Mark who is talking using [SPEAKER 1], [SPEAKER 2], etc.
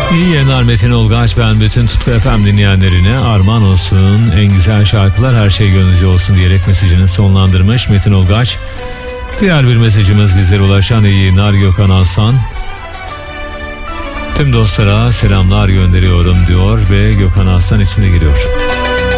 [SPEAKER 1] İyi yayınlar Metin Olgaç, ben bütün Tutku FM dinleyenlerine armağan olsun, en güzel şarkılar, her şey gönlünüzce olsun diyerek mesajını sonlandırmış Metin Olgaç. Diğer bir mesajımız bizlere ulaşan iyi yayınlar Gökhan Aslan. Tüm dostlara selamlar gönderiyorum diyor ve Gökhan Aslan içinde giriyor.